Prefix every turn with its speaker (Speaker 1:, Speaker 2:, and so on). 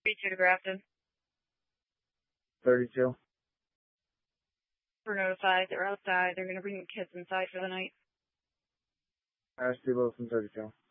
Speaker 1: 32 to Grafton.
Speaker 2: 32.
Speaker 1: We're notified. They're outside. They're going to bring the kids inside for the night.
Speaker 2: Ashley Wilson, 32.